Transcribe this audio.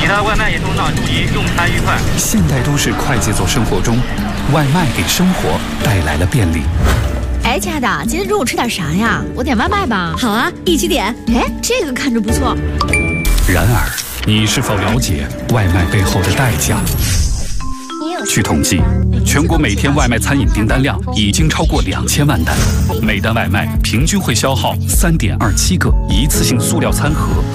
的外卖也送上，祝您用餐愉快。 现代都市快节奏生活中，外卖给生活带来了便利。 哎，亲爱的，今天中午吃点啥呀？我点外卖吧。 好啊，一起点。 哎，这个看着不错。 然而，你是否了解外卖背后的代价？据统计，全国每天外卖餐饮订单量已经超过2000万单，每单外卖平均会消耗3.27个一次性塑料餐盒